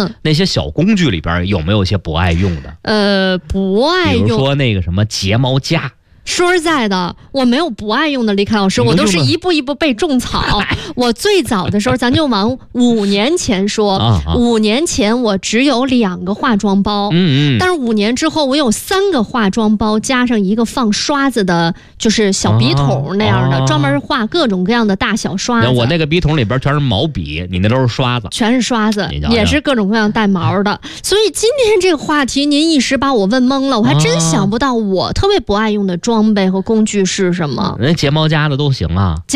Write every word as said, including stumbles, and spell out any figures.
嗯， 那些小工具里边有没有一些不爱用的？ 呃，不爱用， 比如说那个什么睫毛夹。 说实在的，我没有不爱用的，李凯老师，我都是一步一步被种草。我最早的时候，咱就往五年前说， 啊啊、 五年前我只有两个化妆包， 嗯嗯， 但是五年之后我有三个化妆包，加上一个放刷子的，就是小笔筒那样的，啊、专门画各种各样的大小刷子。 我那个笔筒里边全是毛笔，你那都是刷子， 全是刷子，也是各种各样带毛的。所以今天这个话题，您一时把我问懵了，我还真想不到我特别不爱用的装备和工具是什么？ 人睫毛夹子都行啊。